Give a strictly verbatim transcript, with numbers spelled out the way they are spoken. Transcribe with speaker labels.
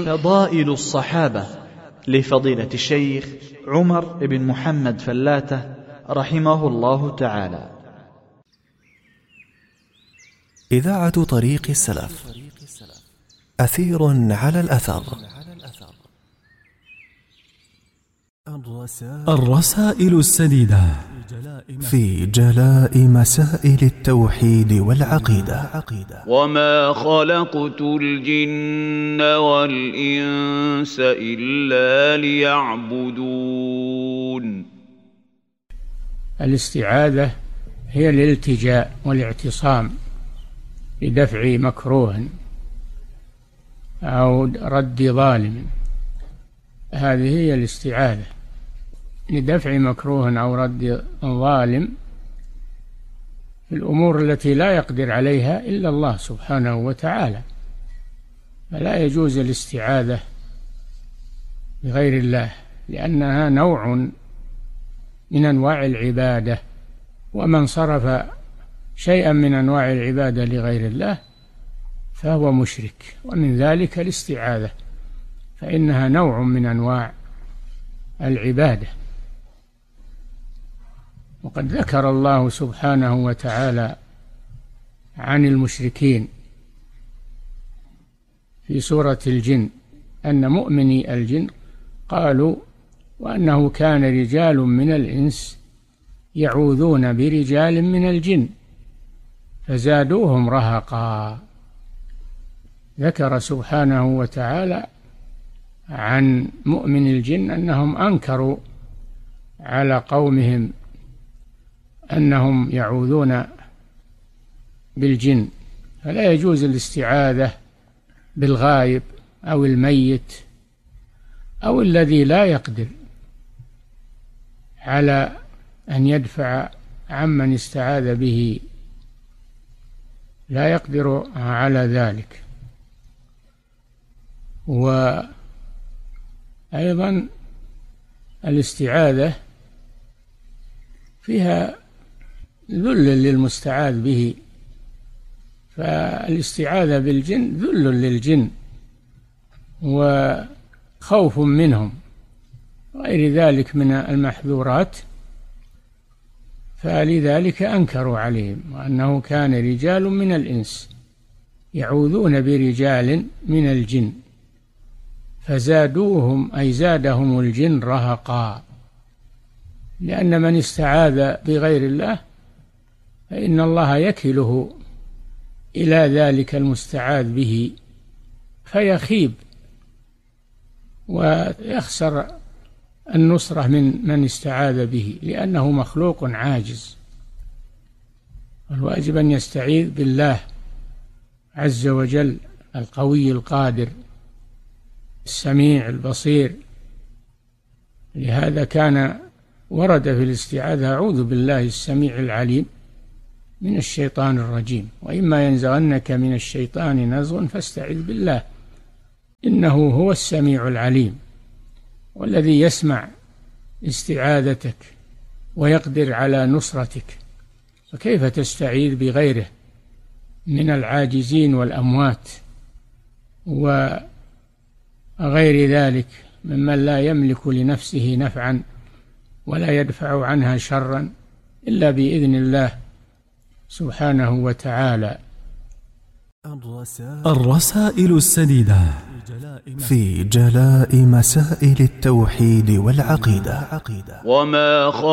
Speaker 1: فضائل الصحابة لفضيلة الشيخ عمر بن محمد فلاتة رحمه الله تعالى.
Speaker 2: إذاعة طريق السلف، أثير على الأثر. الرسائل السديدة في جلاء مسائل التوحيد والعقيدة.
Speaker 3: وما خلقت الجن والإنس إلا ليعبدون.
Speaker 4: الاستعاذة هي الالتجاء والاعتصام لدفع مكروه أو رد ظالم، هذه هي الاستعاذة، لدفع مكروه أو رد ظالم في الأمور التي لا يقدر عليها إلا الله سبحانه وتعالى. فلا يجوز الاستعاذة بغير الله، لأنها نوع من أنواع العبادة، ومن صرف شيئا من أنواع العبادة لغير الله فهو مشرك. ومن ذلك الاستعاذة، فإنها نوع من أنواع العبادة. وقد ذكر الله سبحانه وتعالى عن المشركين في سورة الجن أن مؤمني الجن قالوا وأنه كان رجال من الإنس يعوذون برجال من الجن فزادوهم رهقا. ذكر سبحانه وتعالى عن مؤمن الجن أنهم أنكروا على قومهم أنهم يعوذون بالجن، فلا يجوز الاستعاذة بالغائب أو الميت أو الذي لا يقدر على أن يدفع عمن استعاذ به، لا يقدر على ذلك. وأيضا الاستعاذة فيها ذل للمستعاذ به، فالاستعاذة بالجن ذل للجن وخوف منهم غير ذلك من المحذورات، فلذلك أنكروا عليهم وأنه كان رجال من الإنس يعوذون برجال من الجن فزادوهم أي زادهم الجن رهقا. لأن من استعاذ بغير الله فإن الله يكله إلى ذلك المستعاذ به فيخيب ويخسر النصرة من من استعاذ به، لأنه مخلوق عاجز. الواجب أن يستعيذ بالله عز وجل القوي القادر السميع البصير. لهذا كان ورد في الاستعاذة أعوذ بالله السميع العليم من الشيطان الرجيم، وإما ينزغنك من الشيطان نزغ فاستعذ بالله إنه هو السميع العليم والذي يسمع استعاذتك ويقدر على نصرتك، فكيف تستعيذ بغيره من العاجزين والأموات وغير ذلك ممن لا يملك لنفسه نفعا ولا يدفع عنها شرا إلا بإذن الله سبحانه وتعالى.
Speaker 2: الرسائل السديدة في جلاء مسائل التوحيد والعقيدة.
Speaker 3: وما